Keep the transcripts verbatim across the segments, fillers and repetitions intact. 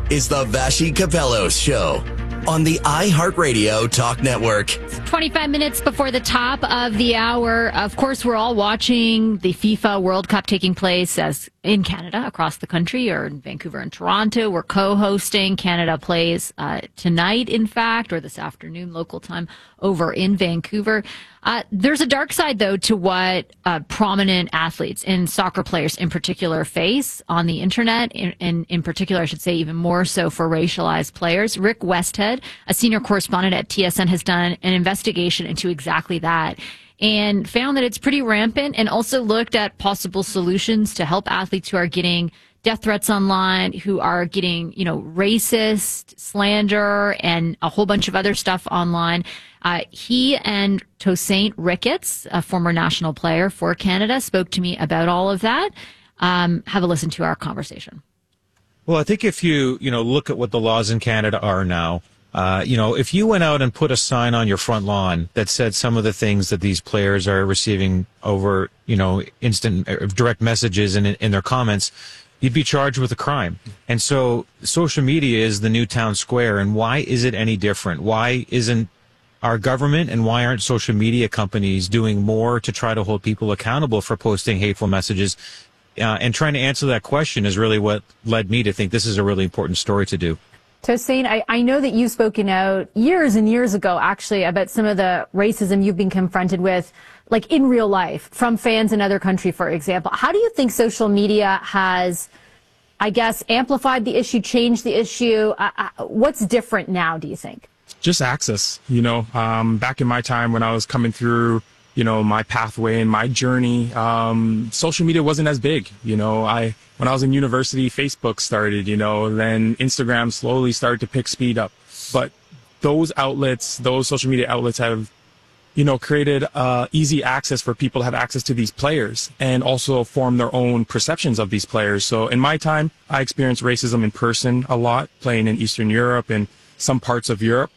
is the Vassy Capellos Show on the iHeartRadio Talk Network. twenty-five minutes before the top of the hour. Of course, we're all watching the FIFA World Cup taking place as in Canada, across the country, or in Vancouver and Toronto. We're co-hosting. Canada plays uh, tonight, in fact, or this afternoon, local time, over in Vancouver. Uh, there's a dark side, though, to what uh, prominent athletes and soccer players in particular face on the internet, and in, in particular, I should say, even more so for racialized players. Rick Westhead, a senior correspondent at T S N, has done an investigation into exactly that and found that it's pretty rampant, and also looked at possible solutions to help athletes who are getting death threats online, who are getting, you know, racist slander and a whole bunch of other stuff online. Uh, he and Tosaint Ricketts, a former national player for Canada, spoke to me about all of that. Um, have a listen to our conversation. Well, I think if you, you know, look at what the laws in Canada are now, uh, you know, if you went out and put a sign on your front lawn that said some of the things that these players are receiving over, you know, instant uh, direct messages in, in their comments, you'd be charged with a crime. And so social media is the new town square. And why is it any different? Why isn't our government and why aren't social media companies doing more to try to hold people accountable for posting hateful messages? Uh, and trying to answer that question is really what led me to think this is a really important story to do. Tosaint, I, I know that you've spoken out years and years ago, actually, about some of the racism you've been confronted with, like in real life, from fans in other countries, for example. How do you think social media has, I guess, amplified the issue, changed the issue? Uh, uh, what's different now, do you think? Just access, you know. Um, back in my time when I was coming through, you know, my pathway and my journey, um, social media wasn't as big. You know, I, when I was in university, Facebook started, you know, then Instagram slowly started to pick speed up. But those outlets, those social media outlets have, you know, created, uh, easy access for people to have access to these players and also form their own perceptions of these players. So in my time, I experienced racism in person a lot, playing in Eastern Europe and some parts of Europe.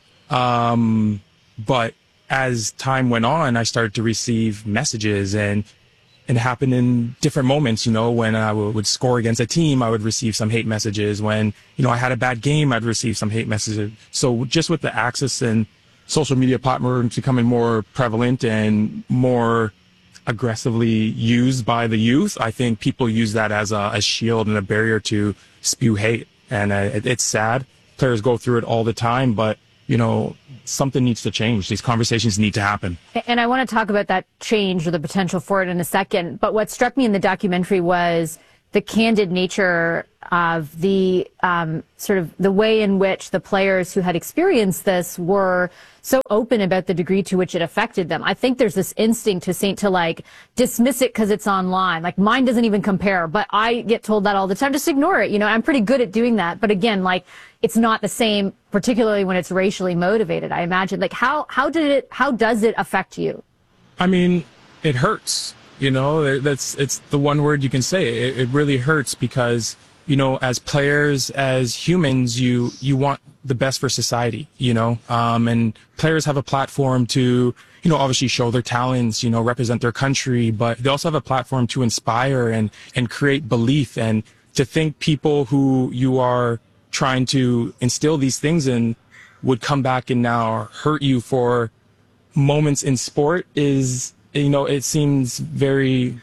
Um, but as time went on, I started to receive messages, and it happened in different moments. You know, when I w- would score against a team, I would receive some hate messages. When, you know, I had a bad game, I'd receive some hate messages. So just with the access and social media platforms becoming more prevalent and more aggressively used by the youth, I think people use that as a, a shield and a barrier to spew hate. And uh, it, it's sad. Players go through it all the time, but you know, something needs to change. These conversations need to happen. And I want to talk about that change or the potential for it in a second. But what struck me in the documentary was the candid nature of the um, sort of the way in which the players who had experienced this were so open about the degree to which it affected them. I think there's this instinct to Saint to like dismiss it because it's online. Like mine doesn't even compare, but I get told that all the time. Just ignore it. You know, I'm pretty good at doing that. But again, like it's not the same, particularly when it's racially motivated. I imagine. Like how how did it? How does it affect you? I mean, it hurts. You know, that's it's the one word you can say. It, it really hurts because, you know, as players, as humans, you you want the best for society, you know, um, and players have a platform to, you know, obviously show their talents, you know, represent their country, but they also have a platform to inspire and, and create belief. And to think people who you are trying to instill these things in would come back and now hurt you for moments in sport is, you know, it seems very,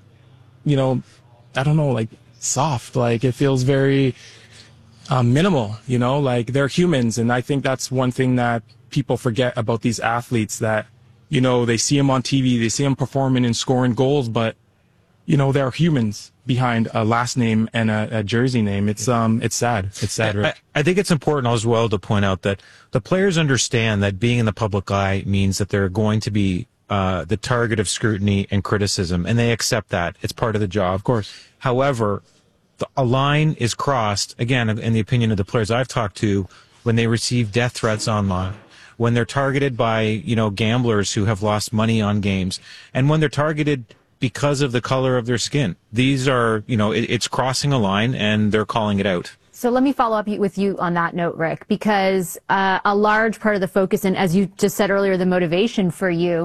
you know, I don't know, like soft, like it feels very uh, minimal, you know, like they're humans. And I think that's one thing that people forget about these athletes, that, you know, they see them on T V, they see them performing and scoring goals, but, you know, they're humans behind a last name and a, a jersey name. It's um, it's sad. It's sad, Rick. I, I think it's important as well to point out that the players understand that being in the public eye means that they're going to be uh, the target of scrutiny and criticism, and they accept that. It's part of the job. Of course. However, the, a line is crossed, again, in the opinion of the players I've talked to, when they receive death threats online, when they're targeted by, you know, gamblers who have lost money on games, and when they're targeted because of the color of their skin. These are, you know, it, it's crossing a line, and they're calling it out. So let me follow up with you on that note, Rick, because uh, a large part of the focus, and as you just said earlier, the motivation for you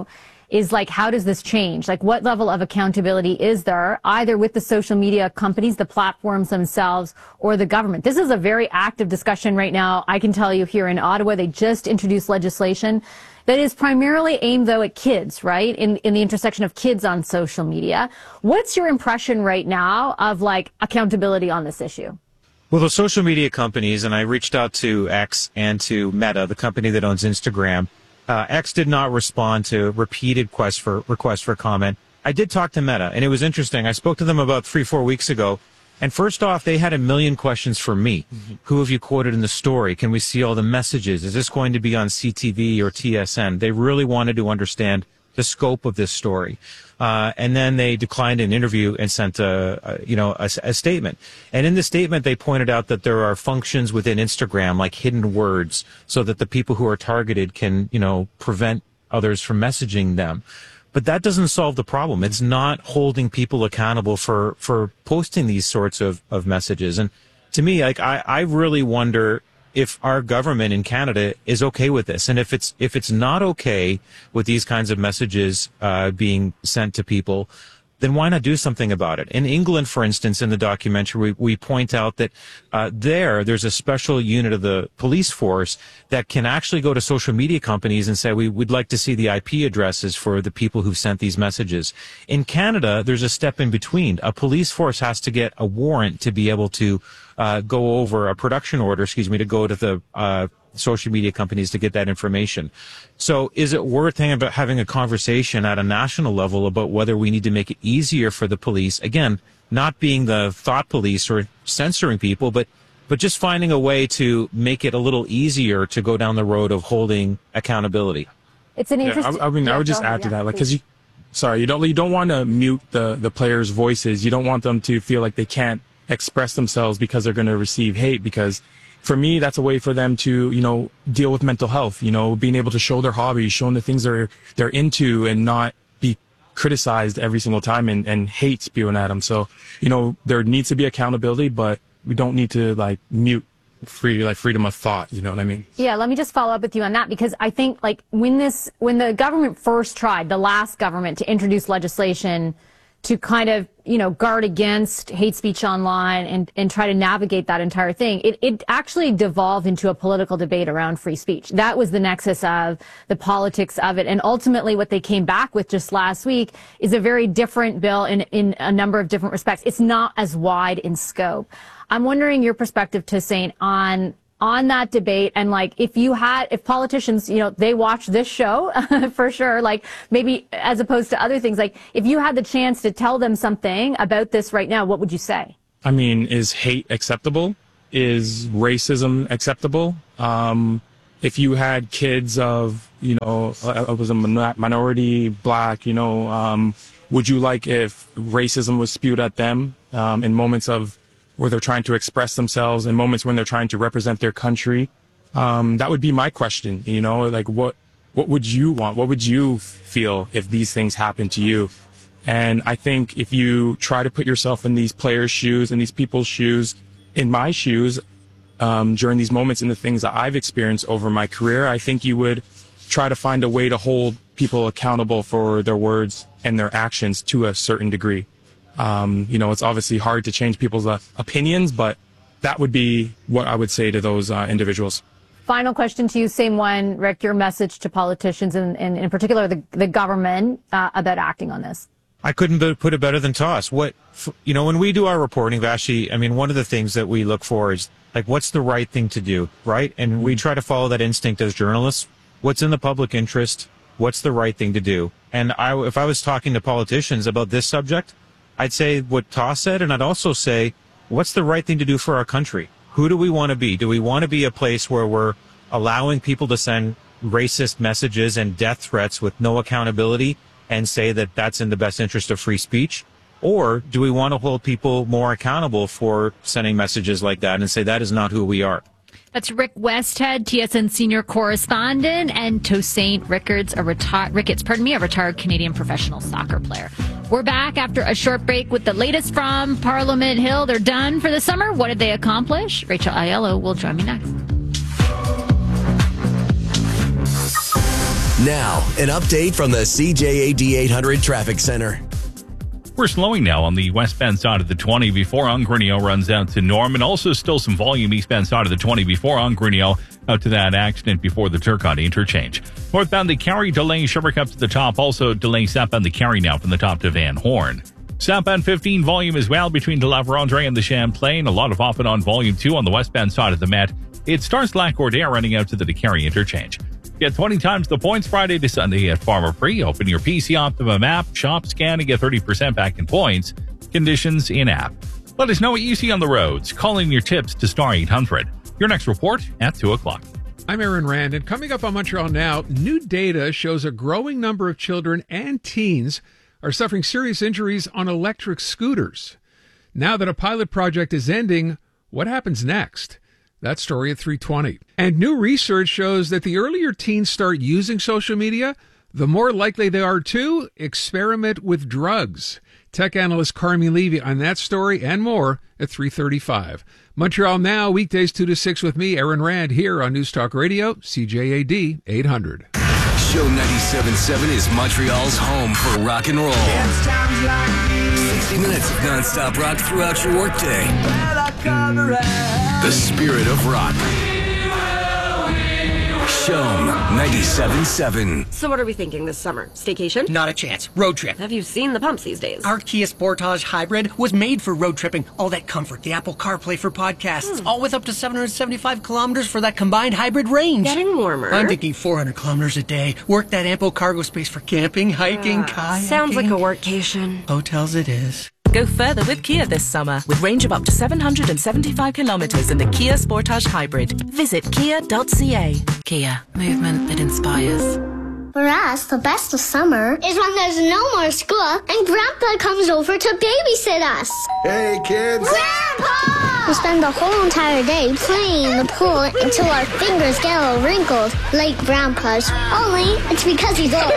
is like, how does this change? Like, what level of accountability is there, either with the social media companies, the platforms themselves, or the government? This is a very active discussion right now. I can tell you here in Ottawa, they just introduced legislation that is primarily aimed, though, at kids, right, in, in the intersection of kids on social media. What's your impression right now of, like, accountability on this issue? Well, the social media companies, and I reached out to X and to Meta, the company that owns Instagram. Uh, X did not respond to repeated requests for requests for comment. I did talk to Meta, and it was interesting. I spoke to them about three, four weeks ago. And first off, they had a million questions for me. Mm-hmm. Who have you quoted in the story? Can we see all the messages? Is this going to be on C T V or T S N? They really wanted to understand the scope of this story. Uh, and then they declined an interview and sent a, a you know, a, a statement. And in the statement, they pointed out that there are functions within Instagram, like hidden words, so that the people who are targeted can, you know, prevent others from messaging them. But that doesn't solve the problem. It's not holding people accountable for, for posting these sorts of, of messages. And to me, like, I, I really wonder if our government in Canada is okay with this. And if it's, if it's not okay with these kinds of messages, uh, being sent to people, then why not do something about it? In England, for instance, in the documentary, we, we point out that uh, there, there's a special unit of the police force that can actually go to social media companies and say, we would like to see the I P addresses for the people who've sent these messages. In Canada, there's a step in between. A police force has to get a warrant to be able to uh, go over a production order, excuse me, to go to the uh social media companies to get that information. So is it worth having a conversation at a national level about whether we need to make it easier for the police, again, not being the thought police or censoring people, but but just finding a way to make it a little easier to go down the road of holding accountability? It's an interesting... Yeah, I, I mean, yeah, I would just add to that, like, because you, sorry, you don't you don't want to mute the the players' voices. You don't want them to feel like they can't express themselves because they're going to receive hate, because for me, that's a way for them to, you know, deal with mental health, you know, being able to show their hobbies, showing the things they're, they're into, and not be criticized every single time and, and hate spewing at them. So, you know, there needs to be accountability, but we don't need to, like, mute free, like, freedom of thought. You know what I mean? Yeah, let me just follow up with you on that, because I think, like, when this, when the government first tried, the last government, to introduce legislation to kind of, you know, guard against hate speech online and, and try to navigate that entire thing, it, it actually devolved into a political debate around free speech. That was the nexus of the politics of it. And ultimately what they came back with just last week is a very different bill in, in a number of different respects. It's not as wide in scope. I'm wondering your perspective, Toussaint, on on that debate, and, like, if you had, if politicians, you know, they watch this show for sure, like, maybe as opposed to other things, like, if you had the chance to tell them something about this right now, what would you say? I mean, is hate acceptable? Is racism acceptable? Um, if you had kids of, you know, I was a minority, black, you know, um, would you like if racism was spewed at them um, in moments of where they're trying to express themselves, in moments when they're trying to represent their country? Um, that would be my question, you know, like, what, what would you want? What would you feel if these things happened to you? And I think if you try to put yourself in these players' shoes and these people's shoes, in my shoes, um, during these moments and the things that I've experienced over my career, I think you would try to find a way to hold people accountable for their words and their actions to a certain degree. Um, you know, it's obviously hard to change people's uh, opinions, but that would be what I would say to those uh, individuals. Final question to you, same one, Rick, your message to politicians and, and in particular the, the government uh, about acting on this. I couldn't put it better than Toss. What, you know, when we do our reporting, Vashi, I mean, one of the things that we look for is, like, what's the right thing to do, right? And we try to follow that instinct as journalists. What's in the public interest? What's the right thing to do? And I, if I was talking to politicians about this subject, I'd say what Toss said, and I'd also say, what's the right thing to do for our country? Who do we want to be? Do we want to be a place where we're allowing people to send racist messages and death threats with no accountability and say that that's in the best interest of free speech? Or do we want to hold people more accountable for sending messages like that and say that is not who we are? That's Rick Westhead, T S N senior correspondent, and Toussaint Ricketts, a retired Ricketts, pardon me, a retired Canadian professional soccer player. We're back after a short break with the latest from Parliament Hill. They're done for the summer. What did they accomplish? Rachel Aiello will join me next. Now, an update from the C J A D eight hundred Traffic Center. We're slowing now on the westbound side of the twenty before Ongrinio runs out to Norman. Also still some volume eastbound side of the twenty before Ongrinio out to that accident before the Turcotte interchange. Northbound the Cary delay Sherbrooke up to the top. Also delay southbound the Cary now from the top to Van Horn. Southbound fifteen volume as well between De La Vérendrye and the Champlain. A lot of off and on volume two on the westbound side of the Met. It starts Lac-Cordaire running out to the Cary interchange. Get twenty times the points Friday to Sunday at Farmer Free. Open your P C Optimum app, shop, scan, and get thirty percent back in points. Conditions in app. Let us know what you see on the roads. Call in your tips to Star eight hundred. Your next report at two o'clock. I'm Aaron Rand, and coming up on Montreal Now, new data shows a growing number of children and teens are suffering serious injuries on electric scooters. Now that a pilot project is ending, what happens next? That story at three twenty. And new research shows that the earlier teens start using social media, the more likely they are to experiment with drugs. Tech analyst Carmi Levy on that story and more at three thirty-five. Montreal Now, weekdays two to six with me, Aaron Rand, here on News Talk Radio, C J A D eight hundred. Show ninety-seven point seven is Montreal's home for rock and roll. sixty minutes of nonstop rock throughout your workday. The spirit of rock. Show ninety-seven point seven. So what are we thinking this summer? Staycation? Not a chance. Road trip. Have you seen the pumps these days? Our Kia Sportage Hybrid was made for road tripping. All that comfort, the Apple CarPlay for podcasts, hmm. all with up to seven hundred seventy-five kilometers for that combined hybrid range. Getting warmer. I'm thinking four hundred kilometers a day. Work that ample cargo space for camping, hiking, uh, kayaking. Sounds like a workcation. Hotels it is. Go further with Kia this summer with range of up to seven hundred seventy-five kilometers in the Kia Sportage Hybrid. Visit kia dot c a. Kia, movement that inspires. For us, the best of summer is when there's no more school and Grandpa comes over to babysit us. Hey, kids. Grandpa! We spend the whole entire day playing in the pool until our fingers get all wrinkled, like Grandpa's. Only, it's because he's old.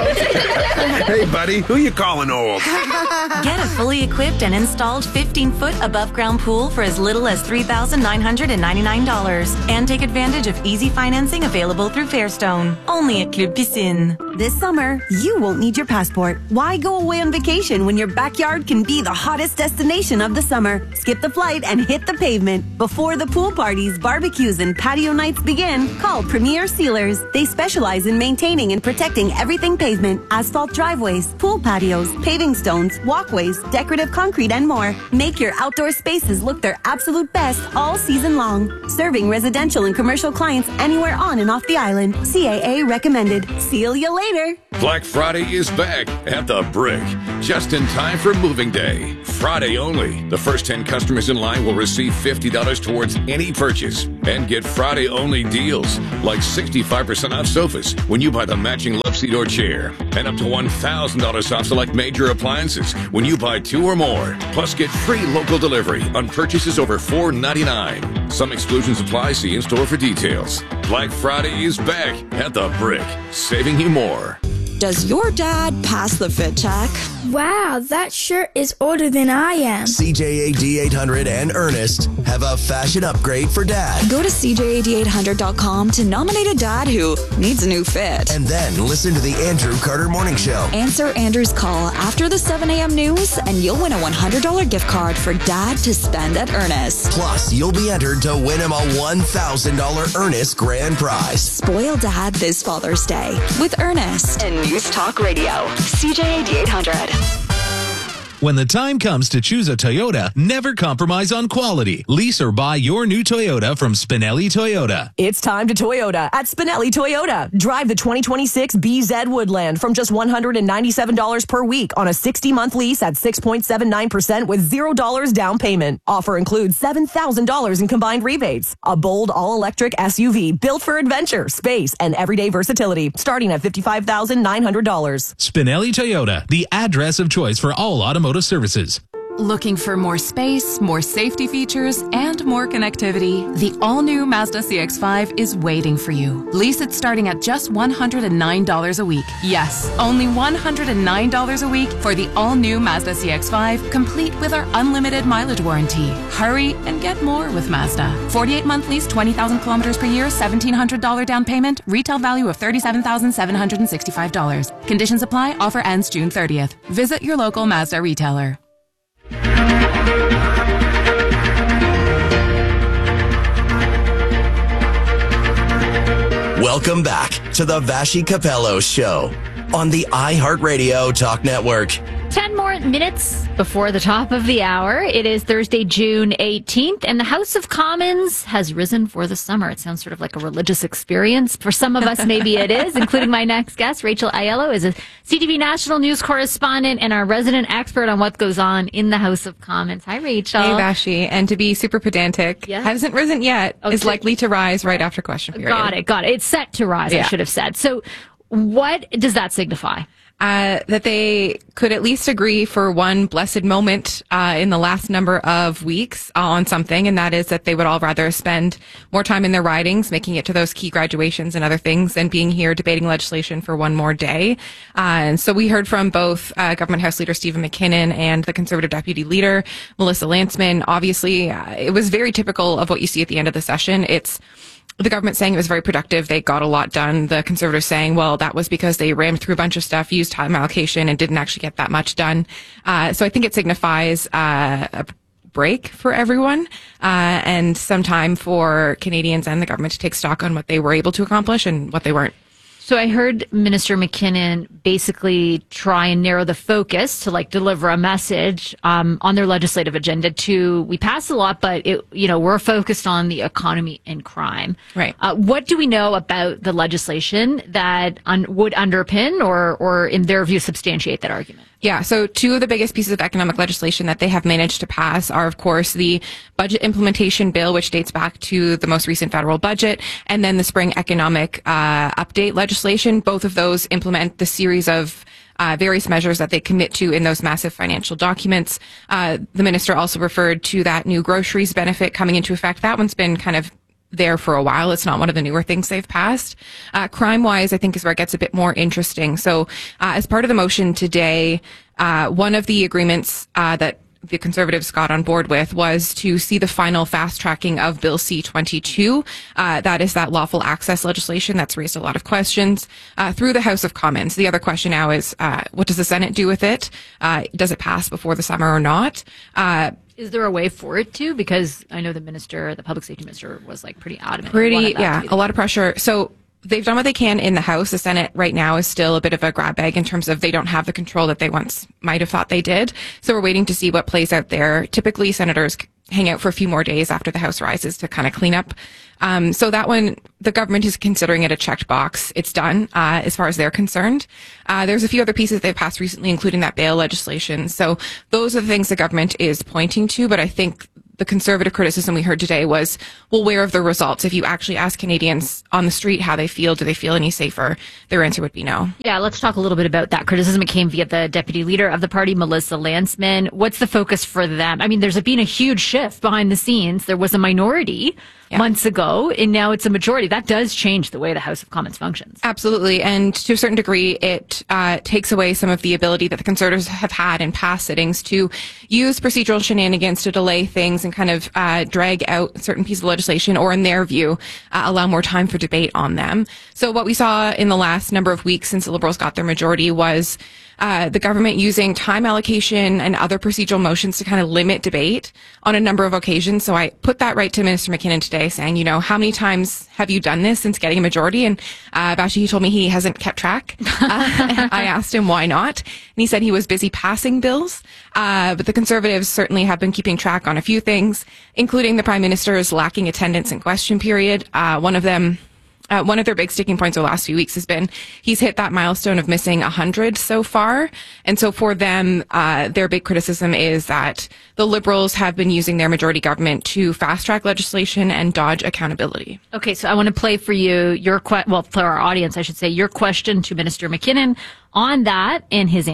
Hey, buddy, who you calling old? Get a fully equipped and installed fifteen-foot above-ground pool for as little as three thousand nine hundred ninety-nine dollars. And take advantage of easy financing available through Fairstone. Only at Club Piscine. This summer, you won't need your passport. Why go away on vacation when your backyard can be the hottest destination of the summer? Skip the flight and hit the pavement. Before the pool parties, barbecues, and patio nights begin, call Premier Sealers. They specialize in maintaining and protecting everything pavement, asphalt driveways, pool patios, paving stones, walkways, decorative concrete, and more. Make your outdoor spaces look their absolute best all season long. Serving residential and commercial clients anywhere on and off the island. C A A recommended. Seal you later. Black Friday is back at the Brick, just in time for moving day. Friday only. The first ten customers in line will receive fifty dollars towards any purchase and get Friday only deals like sixty-five percent off sofas when you buy the matching love seat or chair, and up to one thousand dollars off select major appliances when you buy two or more. Plus, get free local delivery on purchases over four ninety-nine. Some exclusions apply. See in store for details. Black Friday is back at the Brick, saving you more. Does your dad pass the fit check? Wow, that shirt is older than I am. C J A D eight hundred and Ernest have a fashion upgrade for dad. Go to C J A D eight hundred dot com to nominate a dad who needs a new fit. And then listen to the Andrew Carter Morning Show. Answer Andrew's call after the seven a.m. news, and you'll win a one hundred dollars gift card for dad to spend at Ernest. Plus, you'll be entered to win him a one thousand dollars Ernest grand prize. Spoil dad this Father's Day with Ernest. And News Talk Radio, C J A D eight hundred. When the time comes to choose a Toyota, never compromise on quality. Lease or buy your new Toyota from Spinelli Toyota. It's time to Toyota at Spinelli Toyota. Drive the twenty twenty-six B Z Woodland from just one hundred ninety-seven dollars per week on a sixty-month lease at six point seven nine percent with zero dollars down payment. Offer includes seven thousand dollars in combined rebates. A bold all-electric S U V built for adventure, space, and everyday versatility, starting at fifty-five thousand nine hundred dollars. Spinelli Toyota, the address of choice for all automotive services. Looking for more space, more safety features, and more connectivity? The all-new Mazda C X five is waiting for you. Lease it starting at just one hundred nine dollars a week. Yes, only one hundred nine dollars a week for the all-new Mazda C X five, complete with our unlimited mileage warranty. Hurry and get more with Mazda. forty-eight month lease, twenty thousand kilometers per year, seventeen hundred dollars down payment, retail value of thirty-seven thousand seven hundred sixty-five dollars. Conditions apply. Offer ends June thirtieth. Visit your local Mazda retailer. Welcome back to the Vashi Capello Show on the iHeartRadio Talk Network. Ten more minutes before the top of the hour. It is Thursday, June eighteenth, and the House of Commons has risen for the summer. It sounds sort of like a religious experience. For some of us, maybe it is, including my next guest. Rachel Aiello is a C T V National News correspondent and our resident expert on what goes on in the House of Commons. Hi, Rachel. Hey, Vashi. And to be super pedantic, yeah. hasn't risen yet, oh, is so, likely to rise right after question period. Got it, got it. It's set to rise, yeah. I should have said. So what does that signify? Uh, that they could at least agree for one blessed moment uh, in the last number of weeks on something, and that is that they would all rather spend more time in their ridings, making it to those key graduations and other things, than being here debating legislation for one more day. Uh, and so we heard from both uh, Government House Leader Stephen McKinnon and the Conservative Deputy Leader, Melissa Lantsman. Obviously, uh, it was very typical of what you see at the end of the session. It's the government saying it was very productive. They got a lot done. The Conservatives saying, well, that was because they rammed through a bunch of stuff, used time allocation, and didn't actually get that much done. Uh, so I think it signifies uh, a break for everyone uh, and some time for Canadians and the government to take stock on what they were able to accomplish and what they weren't. So I heard Minister McKinnon basically try and narrow the focus to like deliver a message um, on their legislative agenda to, we passed a lot, but it, you know, we're focused on the economy and crime. Right. Uh, what do we know about the legislation that un- would underpin or, or in their view, substantiate that argument? Yeah, so two of the biggest pieces of economic legislation that they have managed to pass are, of course, the budget implementation bill, which dates back to the most recent federal budget, and then the spring economic uh, update legislation. Both of those implement the series of Uh, various measures that they commit to in those massive financial documents. Uh, the minister also referred to that new groceries benefit coming into effect. That one's been kind of there for a while. It's not one of the newer things they've passed. Uh, crime-wise, I think is where it gets a bit more interesting. So uh, as part of the motion today, uh, one of the agreements uh, that the Conservatives got on board with was to see the final fast tracking of Bill C twenty-two. Uh, that is that lawful access legislation that's raised a lot of questions uh, through the House of Commons. The other question now is, uh, what does the Senate do with it? Uh, does it pass before the summer or not? Uh, Is there a way for it to? Because I know the minister, the public safety minister, was like pretty adamant. Pretty, yeah, a lot of pressure. So they've done what they can in the House. The Senate right now is still a bit of a grab bag in terms of they don't have the control that they once might have thought they did. So we're waiting to see what plays out there. Typically, senators hang out for a few more days after the House rises to kind of clean up. Um, so that one, the government is considering it a checked box. It's done uh, as far as they're concerned. Uh, there's a few other pieces they've passed recently, including that bail legislation. So those are the things the government is pointing to. But I think the Conservative criticism we heard today was, well, where are the results? If you actually ask Canadians on the street how they feel, do they feel any safer? Their answer would be no. Yeah, let's talk a little bit about that criticism. It came via the deputy leader of the party, Melissa Lantsman. What's the focus for them? I mean, there's been a huge shift behind the scenes. There was a minority yeah. months ago, and now it's a majority. That does change the way the House of Commons functions. Absolutely. And to a certain degree, it uh, takes away some of the ability that the Conservatives have had in past sittings to use procedural shenanigans to delay things and kind of uh, drag out certain pieces of legislation, or in their view, uh, allow more time for debate on them. So what we saw in the last number of weeks since the Liberals got their majority was uh, the government using time allocation and other procedural motions to kind of limit debate on a number of occasions. So I put that right to Minister McKinnon today, saying, you know, how many times have you done this since getting a majority? And uh, Vashi, he told me he hasn't kept track. Uh, I asked him why not, and he said he was busy passing bills. Uh, but the Conservatives certainly have been keeping track on a few things, including the Prime Minister's lacking attendance in question period. Uh, one of them Uh, one of their big sticking points over the last few weeks has been he's hit that milestone of missing one hundred so far. And so for them, uh, their big criticism is that the Liberals have been using their majority government to fast-track legislation and dodge accountability. Okay, so I want to play for you your que- well, for our audience, I should say, your question to Minister McKinnon on that and his answer.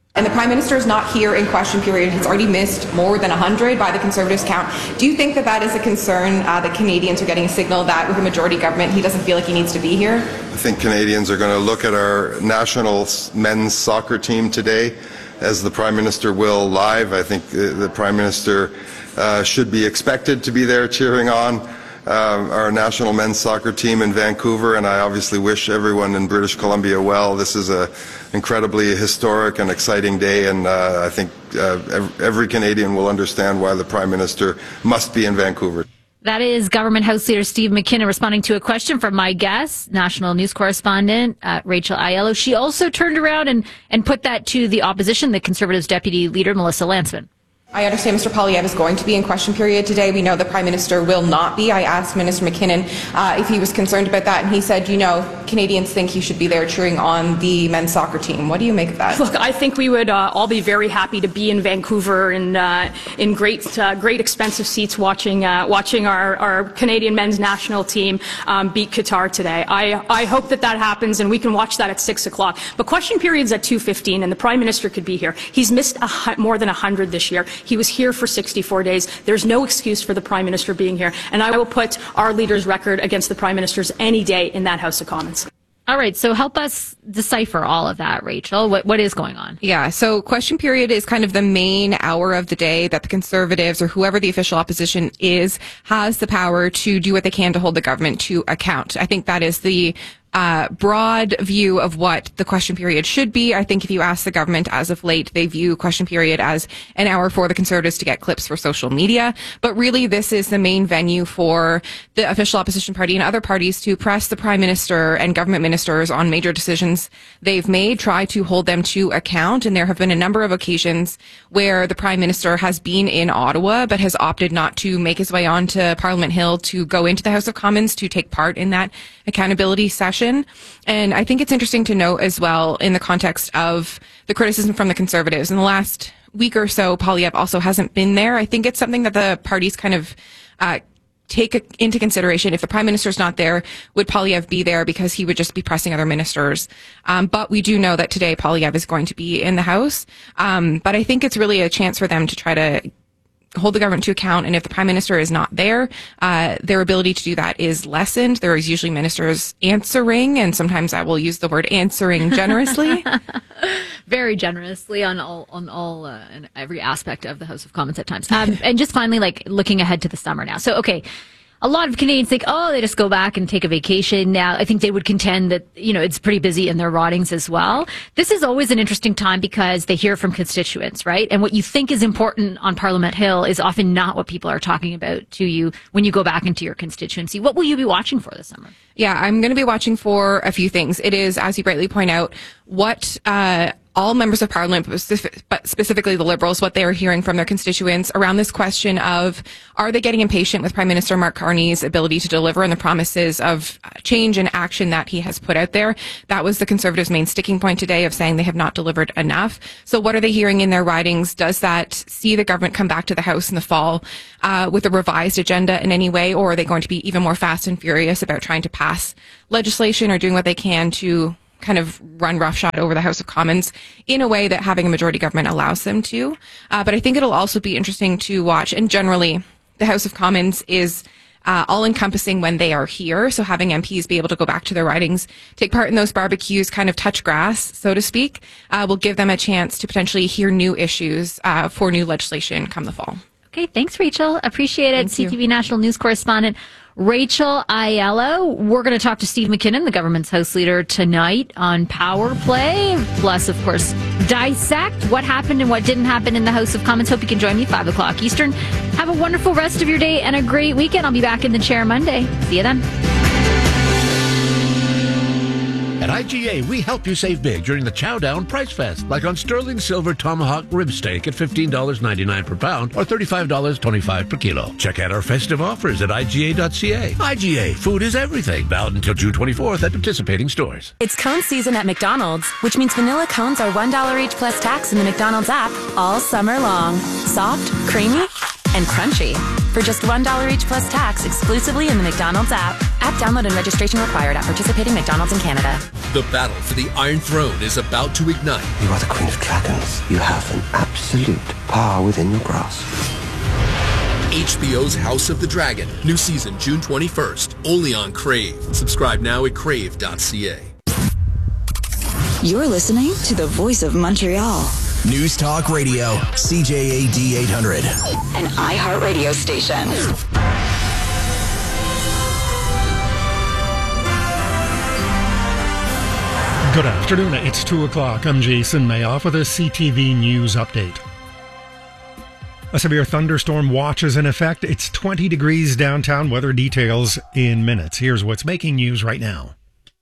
And the Prime Minister is not here in question period. He's already missed more than one hundred by the Conservatives' count. Do you think that that is a concern, uh, that Canadians are getting a signal that with a majority government, he doesn't feel like he needs to be here? I think Canadians are going to look at our national men's soccer team today, as the Prime Minister will live. I think uh, the Prime Minister uh, should be expected to be there cheering on Uh, our national men's soccer team in Vancouver, and I obviously wish everyone in British Columbia well. This is a incredibly historic and exciting day, and uh, I think uh, every Canadian will understand why the Prime Minister must be in Vancouver. That is Government House Leader Steve McKinnon responding to a question from my guest, national news correspondent uh, Rachel Aiello. She also turned around and, and put that to the opposition, the Conservatives' Deputy Leader, Melissa Lantsman. I understand Mister Poilievre is going to be in question period today. We know the Prime Minister will not be. I asked Minister McKinnon uh, if he was concerned about that, and he said, you know, Canadians think he should be there cheering on the men's soccer team. What do you make of that? Look, I think we would uh, all be very happy to be in Vancouver in uh, in great, uh, great expensive seats watching uh, watching our, our Canadian men's national team um, beat Qatar today. I, I hope that that happens, and we can watch that at six o'clock. But question period's at two fifteen, and the Prime Minister could be here. He's missed a, more than one hundred this year. He was here for sixty-four days. There's no excuse for the Prime Minister being here. And I will put our leader's record against the Prime Minister's any day in that House of Commons. All right, so help us decipher all of that, Rachel. What What is going on? Yeah, so question period is kind of the main hour of the day that the Conservatives or whoever the official opposition is has the power to do what they can to hold the government to account. I think that is the Uh, broad view of what the question period should be. I think if you ask the government as of late, they view question period as an hour for the Conservatives to get clips for social media. But really, this is the main venue for the official opposition party and other parties to press the Prime Minister and government ministers on major decisions they've made, try to hold them to account. And there have been a number of occasions where the Prime Minister has been in Ottawa, but has opted not to make his way onto Parliament Hill to go into the House of Commons to take part in that accountability session. And I think it's interesting to note as well in the context of the criticism from the Conservatives. In the last week or so, Poilievre also hasn't been there. I think it's something that the parties kind of uh, take into consideration. If the Prime Minister's not there, would Poilievre be there because he would just be pressing other ministers? Um, but we do know that today Poilievre is going to be in the House. Um, but I think it's really a chance for them to try to hold the government to account, and if the Prime Minister is not there, uh, their ability to do that is lessened. There is usually ministers answering, and sometimes I will use the word answering generously. Very generously on all on all uh, in every aspect of the House of Commons at times. Um, and just finally, like looking ahead to the summer now. So, okay. A lot of Canadians think, oh, they just go back and take a vacation. Now, I think they would contend that, you know, it's pretty busy in their ridings as well. This is always an interesting time because they hear from constituents, right? And what you think is important on Parliament Hill is often not what people are talking about to you when you go back into your constituency. What will you be watching for this summer? Yeah, I'm going to be watching for a few things. It is, as you rightly point out, what uh, all members of Parliament, but specifically the Liberals, what they are hearing from their constituents around this question of, are they getting impatient with Prime Minister Mark Carney's ability to deliver on the promises of change and action that he has put out there? That was the Conservatives' main sticking point today, of saying they have not delivered enough. So what are they hearing in their ridings? Does that see the government come back to the House in the fall uh, with a revised agenda in any way, or are they going to be even more fast and furious about trying to pass legislation or doing what they can to kind of run roughshod over the House of Commons in a way that having a majority government allows them to? Uh, but I think it'll also be interesting to watch. And generally, the House of Commons is uh, all-encompassing when they are here. So having M Ps be able to go back to their ridings, take part in those barbecues, kind of touch grass, so to speak, uh, will give them a chance to potentially hear new issues uh, for new legislation come the fall. Okay, thanks, Rachel. Appreciate it. Thank you. C T V National News Correspondent Rachel Aiello. We're going to talk to Steve McKinnon, the government's House Leader, tonight on Power Play. Plus, of course, dissect what happened and what didn't happen in the House of Commons. Hope you can join me, five o'clock Eastern. Have a wonderful rest of your day and a great weekend. I'll be back in the chair Monday. See you then. At I G A, we help you save big during the Chow Down Price Fest, like on sterling silver tomahawk rib steak at fifteen dollars and ninety-nine cents per pound or thirty-five dollars and twenty-five cents per kilo. Check out our festive offers at I G A dot C A. I G A, food is everything. Valid until June twenty-fourth at participating stores. It's cone season at McDonald's, which means vanilla cones are one dollar each plus tax in the McDonald's app all summer long. Soft, creamy, and crunchy. For just one dollar each plus tax exclusively in the McDonald's app. At Download and registration required at participating McDonald's in Canada. The battle for the Iron Throne is about to ignite. You are the Queen of Dragons. You have an absolute power within your grasp. H B O's House of the Dragon. New season June twenty-first. Only on Crave. Subscribe now at crave dot c a. You're listening to the voice of Montreal. News Talk Radio, C J A D eight hundred. An iHeartRadio station. Good afternoon. It's two o'clock. I'm Jason Mayoff with a C T V News update. A severe thunderstorm watch is in effect. It's twenty degrees downtown. Weather details in minutes. Here's what's making news right now.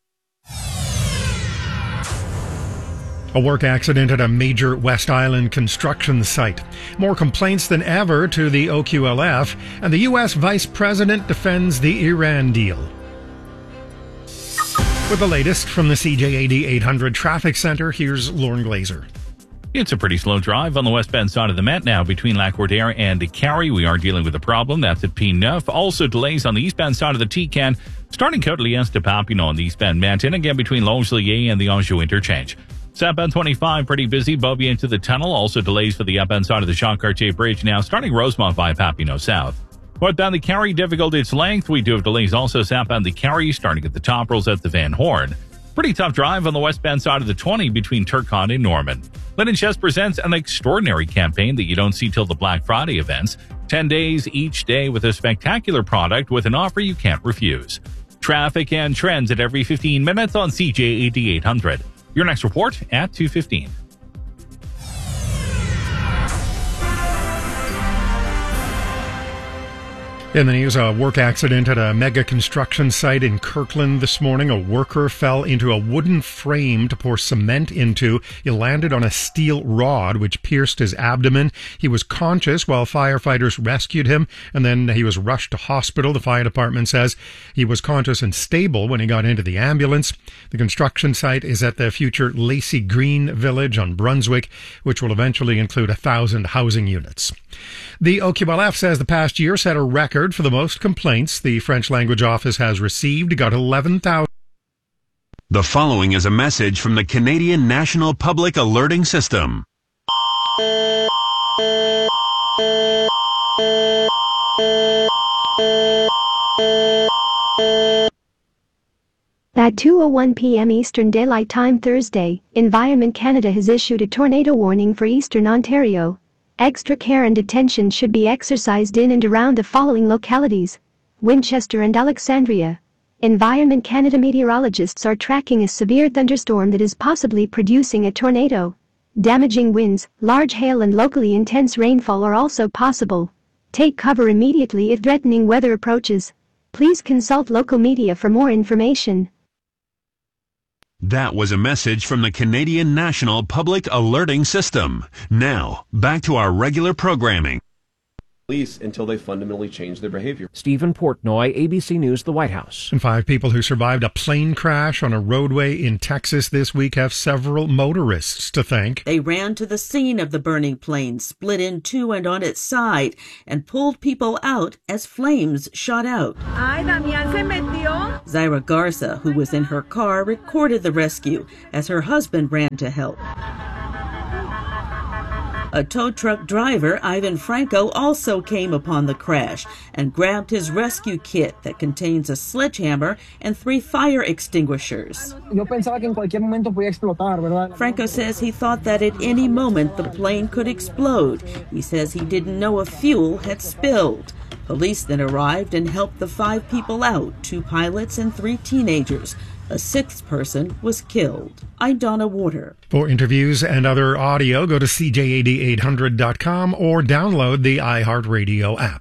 A work accident at a major West Island construction site. More complaints than ever to the O Q L F, and the U S Vice President defends the Iran deal. With the latest from the C J A D eight hundred Traffic Center, here's Lauren Glazer. It's a pretty slow drive on the westbound side of the Met now between Lac-Cordaire and Carrie. We are dealing with a problem. That's at P nine. Also delays on the eastbound side of the T-Can, starting Côte-Liesse to Papineau on the eastbound Met, and again between Longueuil and the Anjou interchange. Southbound twenty-five, pretty busy. Beauvais into the tunnel. Also delays for the upbound side of the Jean-Cartier Bridge now, starting Rosemont via Papineau South. Northbound the Carrie, difficult its length. We do have delays also southbound the Carrie, starting at the top rolls at the Van Horn. Pretty tough drive on the westbound side of the twenty between Turcotte and Norman. Linen Chest presents an extraordinary campaign that you don't see till the Black Friday events. Ten days each day with a spectacular product with an offer you can't refuse. Traffic and trends at every fifteen minutes on C J A D eight hundred. Your next report at two fifteen. In the news, a work accident at a mega construction site in Kirkland this morning. A worker fell into a wooden frame to pour cement into. He landed on a steel rod, which pierced his abdomen. He was conscious while firefighters rescued him, and then he was rushed to hospital. The fire department says he was conscious and stable when he got into the ambulance. The construction site is at the future Lacey Green Village on Brunswick, which will eventually include a thousand housing units. The O Q L F says the past year set a record for the most complaints the French language office has received. It got eleven thousand. The following is a message from the Canadian National Public Alerting System. At two oh one p.m. Eastern Daylight Time Thursday, Environment Canada has issued a tornado warning for Eastern Ontario. Extra care and attention should be exercised in and around the following localities: Winchester and Alexandria. Environment Canada meteorologists are tracking a severe thunderstorm that is possibly producing a tornado. Damaging winds, large hail and locally intense rainfall are also possible. Take cover immediately if threatening weather approaches. Please consult local media for more information. That was a message from the Canadian National Public Alerting System. Now, back to our regular programming. Police until they fundamentally change their behavior. Stephen Portnoy, A B C News, the White House. And five people who survived a plane crash on a roadway in Texas this week have several motorists to thank. They ran to the scene of the burning plane, split in two and on its side, and pulled people out as flames shot out. Ay, Damián se metió. Zaira Garza, who was in her car, recorded the rescue as her husband ran to help. A tow truck driver, Ivan Franco, also came upon the crash and grabbed his rescue kit that contains a sledgehammer and three fire extinguishers. Franco says he thought that at any moment the plane could explode. He says he didn't know if fuel had spilled. Police then arrived and helped the five people out, two pilots and three teenagers. A sixth person was killed. I'm Donna Water. For interviews and other audio, go to C J A D eight hundred dot com or download the iHeartRadio app.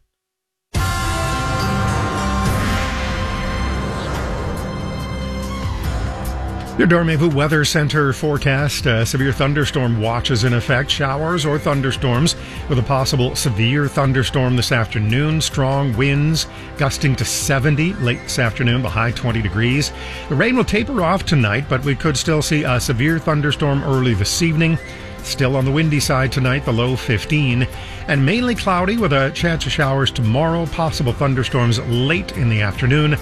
Your Dormevu Weather Center forecast, uh, severe thunderstorm watch is in effect. Showers or thunderstorms with a possible severe thunderstorm this afternoon. Strong winds gusting to seventy late this afternoon, the high twenty degrees. The rain will taper off tonight, but we could still see a severe thunderstorm early this evening. Still on the windy side tonight, the low fifteen. And mainly cloudy with a chance of showers tomorrow. Possible thunderstorms late in the afternoon.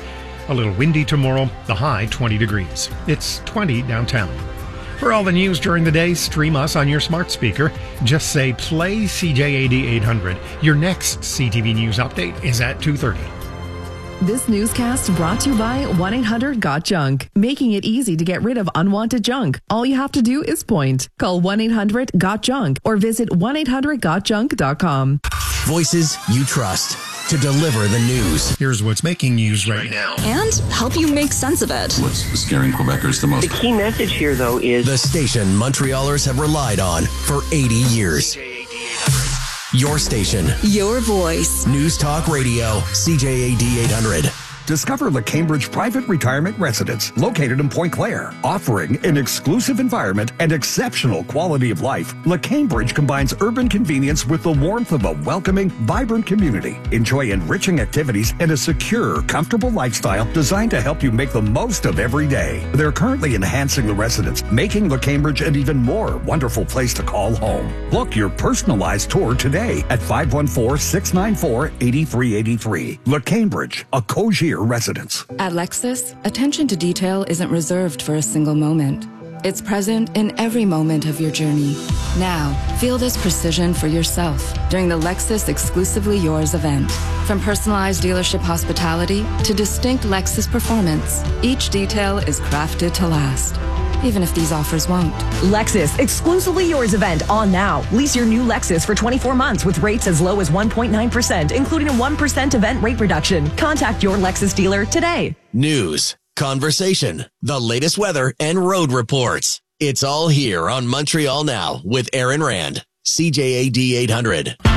A little windy tomorrow, the high twenty degrees. It's twenty downtown. For all the news during the day, stream us on your smart speaker. Just say play C J A D eight hundred. Your next C T V News update is at two thirty. This newscast brought to you by one eight hundred got junk, making it easy to get rid of unwanted junk. All you have to do is point. Call one eight hundred got junk or visit one eight hundred got junk dot com. Voices you trust to deliver the news. Here's what's making news right now. And help you make sense of it. What's scaring Quebecers the most? The key message here, though, is the station Montrealers have relied on for eighty years. Your station. Your voice. News Talk Radio, C J A D eight hundred. Discover the Cambridge Private Retirement Residence, located in Point Claire, offering an exclusive environment and exceptional quality of life. La Cambridge combines urban convenience with the warmth of a welcoming, vibrant community. Enjoy enriching activities and a secure, comfortable lifestyle designed to help you make the most of every day. They're currently enhancing the residence, making La Cambridge an even more wonderful place to call home. Book your personalized tour today at five one four, six nine four, eight three eight three. La Cambridge, a Cogier residence. At Lexus, attention to detail isn't reserved for a single moment. It's present in every moment of your journey. Now, feel this precision for yourself during the Lexus Exclusively Yours event. From personalized dealership hospitality to distinct Lexus performance, each detail is crafted to last, even if these offers won't. Lexus Exclusively Yours event on now. Lease your new Lexus for twenty-four months with rates as low as one point nine percent, including a one percent event rate reduction. Contact your Lexus dealer today. News, conversation, the latest weather, and road reports. It's all here on Montreal Now with Aaron Rand, C J A D eight hundred.